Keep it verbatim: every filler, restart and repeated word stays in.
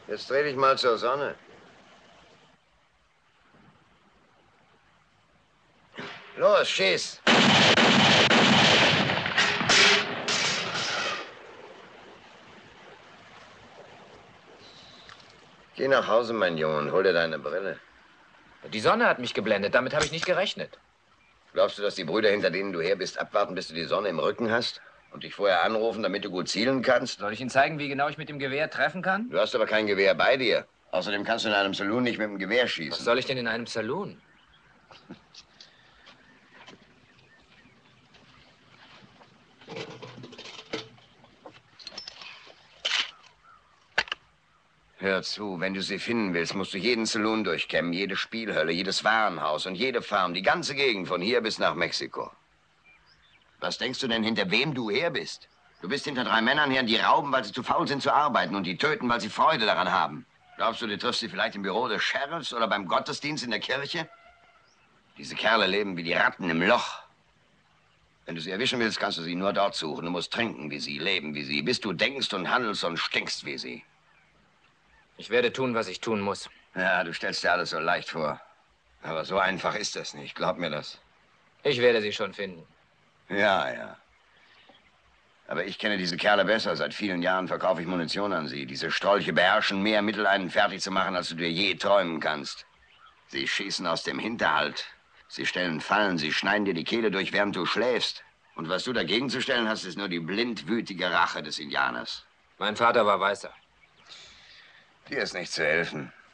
Jetzt dreh dich mal zur Sonne. Los, schieß! Geh nach Hause, mein Junge, und hol dir deine Brille. Die Sonne hat mich geblendet, damit habe ich nicht gerechnet. Glaubst du, dass die Brüder, hinter denen du her bist, abwarten, bis du die Sonne im Rücken hast? Und dich vorher anrufen, damit du gut zielen kannst? Soll ich Ihnen zeigen, wie genau ich mit dem Gewehr treffen kann? Du hast aber kein Gewehr bei dir. Außerdem kannst du in einem Saloon nicht mit dem Gewehr schießen. Was soll ich denn in einem Saloon? Hör zu, wenn du sie finden willst, musst du jeden Saloon durchkämmen, jede Spielhölle, jedes Warenhaus und jede Farm, die ganze Gegend von hier bis nach Mexiko. Was denkst du denn, hinter wem du her bist? Du bist hinter drei Männern her, die rauben, weil sie zu faul sind zu arbeiten und die töten, weil sie Freude daran haben. Glaubst du, du triffst sie vielleicht im Büro des Sheriffs oder beim Gottesdienst in der Kirche? Diese Kerle leben wie die Ratten im Loch. Wenn du sie erwischen willst, kannst du sie nur dort suchen. Du musst trinken wie sie, leben wie sie, bis du denkst und handelst und stinkst wie sie. Ich werde tun, was ich tun muss. Ja, du stellst dir alles so leicht vor. Aber so einfach ist das nicht, glaub mir das. Ich werde sie schon finden. Ja, ja. Aber ich kenne diese Kerle besser. Seit vielen Jahren verkaufe ich Munition an sie. Diese Strolche beherrschen mehr Mittel, einen fertig zu machen, als du dir je träumen kannst. Sie schießen aus dem Hinterhalt. Sie stellen Fallen, sie schneiden dir die Kehle durch, während du schläfst. Und was du dagegen zu stellen hast, ist nur die blindwütige Rache des Indianers. Mein Vater war Weißer. Dir ist nicht zu helfen.